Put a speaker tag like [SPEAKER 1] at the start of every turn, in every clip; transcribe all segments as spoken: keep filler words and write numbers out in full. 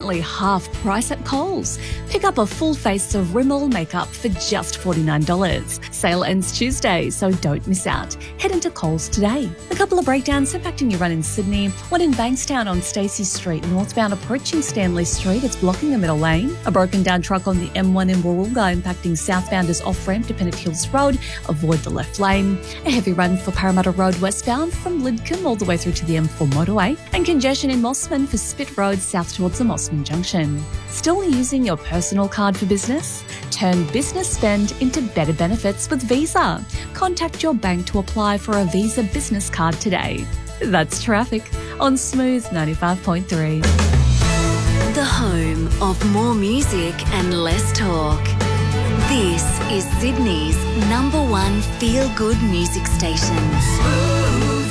[SPEAKER 1] currently half price at Coles. Pick up a full face of Rimmel makeup for just forty-nine dollars. Sale ends Tuesday, so don't miss out. Head into Coles today. A couple of breakdowns impacting your run in Sydney. One in Bankstown on Stacey Street, northbound approaching Stanley Street. It's blocking the middle lane. A broken down truck on the M one in Warrunga impacting southbounders off-ramp to Pennant Hills Road. Avoid the left lane. A heavy run for Parramatta Road westbound from Lidcombe all the way through to the M four motorway. And congestion in Mossman for Spit Road south towards the Mossman Junction. Still using your personal card for business? Turn business spend into better benefits with Visa. Contact your bank to apply for a Visa business card today. That's traffic on Smooth ninety-five point three.
[SPEAKER 2] The home of more music and less talk. This is Sydney's number one feel-good music station.
[SPEAKER 3] Smooth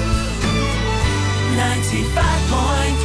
[SPEAKER 3] ninety-five point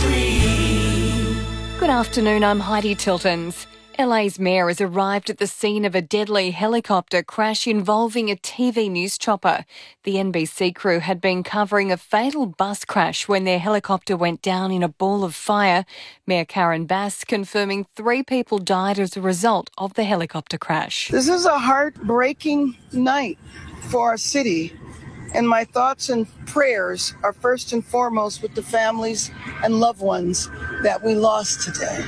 [SPEAKER 3] three.
[SPEAKER 4] Good afternoon, I'm Heidi Tiltons. L A's mayor has arrived at the scene of a deadly helicopter crash involving a T V news chopper. The N B C crew had been covering a fatal bus crash when their helicopter went down in a ball of fire. Mayor Karen Bass confirming three people died as a result of the helicopter crash.
[SPEAKER 5] This is a heartbreaking night for our city, and my thoughts and prayers are first and foremost with the families and loved ones that we lost today.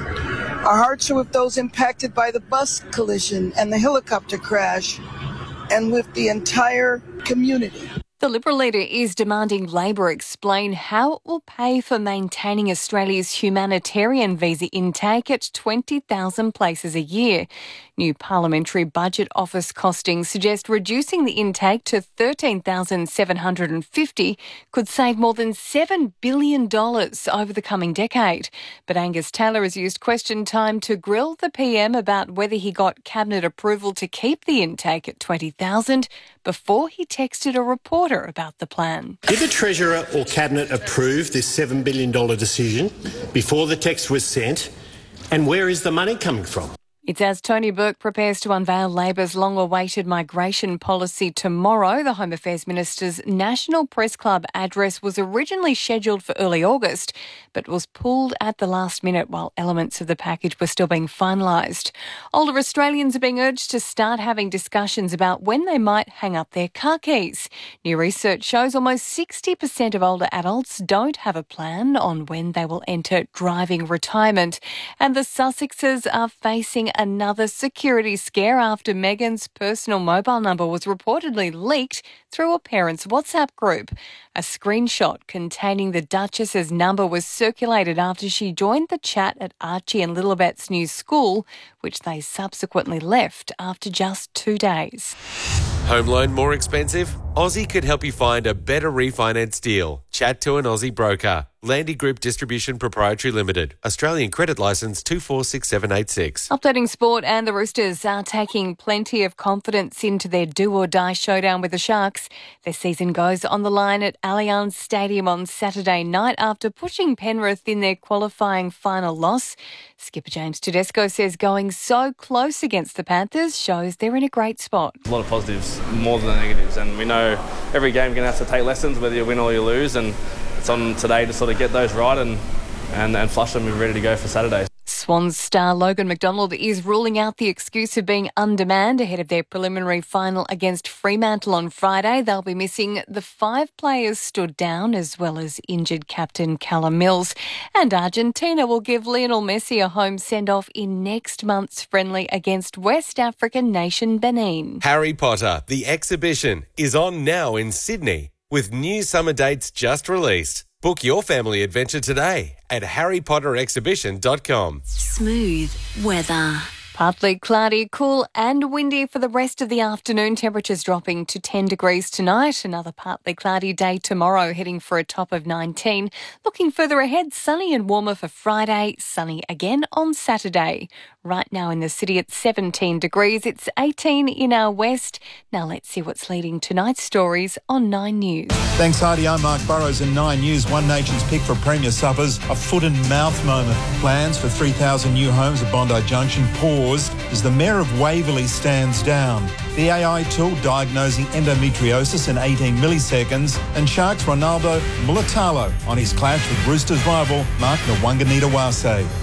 [SPEAKER 5] Our hearts are with those impacted by the bus collision and the helicopter crash, and with the entire community.
[SPEAKER 4] The Liberal leader is demanding Labor explain how it will pay for maintaining Australia's humanitarian visa intake at twenty thousand places a year. New Parliamentary Budget Office costings suggest reducing the intake to thirteen thousand seven hundred fifty could save more than seven billion dollars over the coming decade. But Angus Taylor has used question time to grill the P M about whether he got Cabinet approval to keep the intake at twenty thousand before he texted a reporter about the plan.
[SPEAKER 6] Did the Treasurer or Cabinet approve this seven billion dollars decision before the text was sent? And where is the money coming from?
[SPEAKER 4] It's as Tony Burke prepares to unveil Labor's long-awaited migration policy tomorrow. The Home Affairs Minister's National Press Club address was originally scheduled for early August, but was pulled at the last minute while elements of the package were still being finalised. Older Australians are being urged to start having discussions about when they might hang up their car keys. New research shows almost sixty percent of older adults don't have a plan on when they will enter driving retirement. And the Sussexes are facing another security scare after Meghan's personal mobile number was reportedly leaked through a parent's WhatsApp group. A screenshot containing the Duchess's number was circulated after she joined the chat at Archie and Lilibet's new school, which they subsequently left after just two days.
[SPEAKER 7] Home loan more expensive? Aussie could help you find a better refinance deal. Chat to an Aussie broker. Landy Group Distribution Proprietary Limited. Australian credit licence two four six seven eight six.
[SPEAKER 4] Updating sport, and the Roosters are taking plenty of confidence into their do-or-die showdown with the Sharks. Their season goes on the line at Allianz Stadium on Saturday night after pushing Penrith in their qualifying final loss. Skipper James Tedesco says going so close against the Panthers shows they're in a great spot.
[SPEAKER 8] A lot of positives, more than the negatives, and we know every game you're going to have to take lessons, whether you win or you lose, and it's on today to sort of get those right and, and, and flush them and be ready to go for Saturday.
[SPEAKER 4] Swans star Logan McDonald is ruling out the excuse of being undermanned ahead of their preliminary final against Fremantle on Friday. They'll be missing the five players stood down, as well as injured captain Callum Mills. And Argentina will give Lionel Messi a home send-off in next month's friendly against West African nation Benin.
[SPEAKER 7] Harry Potter, the exhibition, is on now in Sydney with new summer dates just released. Book your family adventure today at harry potter exhibition dot com.
[SPEAKER 2] Smooth weather.
[SPEAKER 4] Partly cloudy, cool and windy for the rest of the afternoon. Temperatures dropping to ten degrees tonight. Another partly cloudy day tomorrow, heading for a top of nineteen. Looking further ahead, sunny and warmer for Friday. Sunny again on Saturday. Right now in the city it's seventeen degrees. It's eighteen in our west. Now let's see what's leading tonight's stories on Nine News.
[SPEAKER 9] Thanks, Heidi. I'm Mark Burrows in Nine News. One Nation's pick for Premier suffers a foot and mouth moment. Plans for three thousand new homes at Bondi Junction paused as the Mayor of Waverley stands down. The A I tool diagnosing endometriosis in eighteen milliseconds, and Sharks Ronaldo Mulatalo on his clash with Roosters rival Mark Nwanganita-Wase.